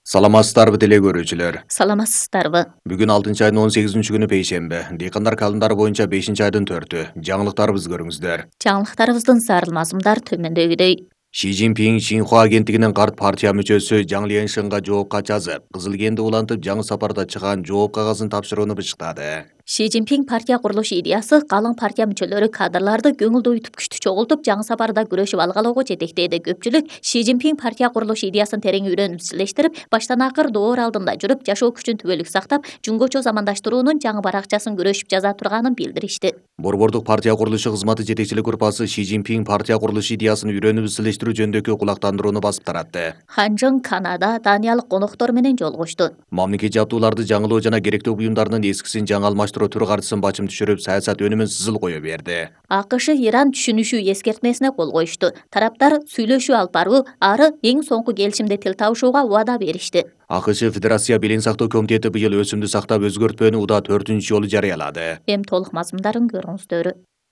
Саламатсыздарбы деле көрүүчүлөр. Саламатсыздарбы. Бүгүн 6-айдын 18 күнү пейшемби. Дыйкандар календары боюнча 5-айдын 4-ү. Жаңылыктарыбызды көрүңүздөр. Жаңылыктарыбыздын зарылмазымдар төмөндөгүдөй. Ши Цзиньпин Шинхуа агенттигинин карт партия мүчөсү Жаң Лиэншинге жоопка жазып, Кызыл кенди улантып жаңы сапарда чыган жооп кагазын тапшырууну бышыктады. Ши Цзиньпин партия курулуш идеясы калың партия мүчөлөрү кадрларды көңүл ойтуп күчтү чогултуп жаңы сапарда күрөшүп алгалоого жетектеди. Көпчүлүк Ши Цзиньпин партия курулуш идеясын терең үйрөнүп изилештирип, баштан акыр доор алдында жүрүп, жашоо күчүн түбөлүк сактап, жөнгөчө замандаштыруунун жаңы баракчасын күрөшүп жаза турганын билдиришти. Борбордук партия курулушу кызматы жетекчилик группасы Ши Цзиньпин партия курулуш идеясын үйрөнүп изилештирүү жөнүндөгү кулактандырууну басып таратты. Ханжың Канада Даниялык коноктор менен жолугушту. Мамлекет жабдууларды жаңылоо жана керектүү буюмдарынын эскисин жаңы алмаштыруу түрү каржысын бачым түшүрүп, саясат өнүмүн сызыл кое берди. АКШ Иран түшүнүшүү эскертмесине кол коюшту. Тараптар сүйлөшүү алып баруу ары эң соңку келишимде тил табышууга убада беришти. АКШ Федерация Билим сактоо комитети быйыл өсүмдү сактап өзгөртпөнү удаа 4-үнчү жолу жарыялады. Эми толук мазмундарын көрүңүздөр.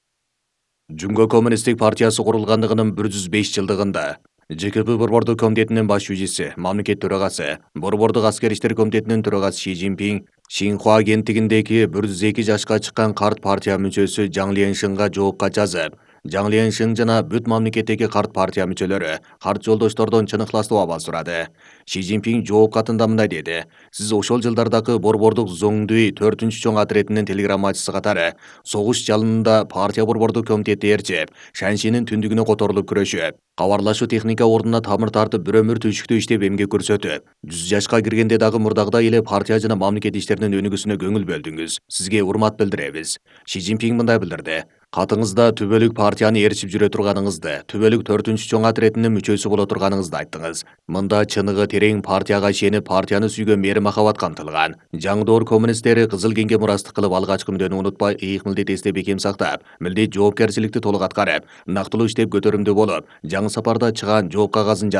Жумго коммунисттик партиясы курулгандыгынын 105 жылдыгында ЖКП Борбордук комитетинин баш жүзүчүсү, мамлекет төрагасы, Борбордук аскер иштер комитетинин төрагасы Ши Цзиньпин Шинхуа агенттигиндеги 102 жашка чыккан карт партия мүчөсү Жаң Лиэншинге жоопка жазып, Жаң Лиэншин жана бүт мамлекеттеги карт партия мүчөлөрү карт жолдоштордон чын ыхластуу абал сурады. Ши Цзиньпин жооп катында мындай деди: "Сиз ошол жылдардагы Борбордук Зоңдуй 4-чоң отрядынын телеграммачысы катары согуш жалынында партия борбордук комитети ээрчип, Шаншинин түндүгүнө которулуп күрөшүп, кабарлашуу техника ордуна тамыр тартып бир өмүр түйшүктүү иштеп эмгек көрсөтүп, 100 жашка киргенде дагы мурдагыдай эле партия жана мамлекет иштеринин өнүгүүсүнө көңүл бөлдүңүз. Сизге урмат билдиребиз." Ши Цзиньпин мындай билдирди: "Катыңызда түбөлүк партияны ээрчип жүрө турганыңызды, түбөлүк 4-чоң отрядынын мүчөсү боло турганыңызды айттыңыз. Мында чыныгы терең партияга ишенип, партияны сүйгөн мээри махабат камтылган. Жаңдоор коммунисттери Кызыл кенге мурастык кылып алгачкы күндөн унутпай, ыйык милдет эсте бекем сактап, милдет жоопкерчиликти толук аткарып, нактылуу иштеп көтөрүмдүү болуп, жаңы сапарда чыган жооп кагазын